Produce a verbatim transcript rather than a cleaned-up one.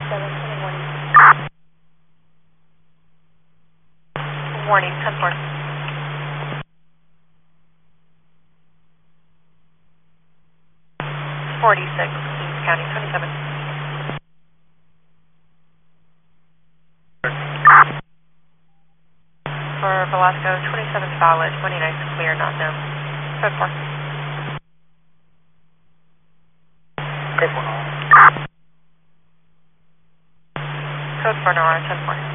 seven, warning. Warning, ten four. forty-six, Kings County, twenty-seven. For Velasco, twenty-seven valid, twenty-nine clear, not known. Code four. Code four. Code four, Nora, ten four.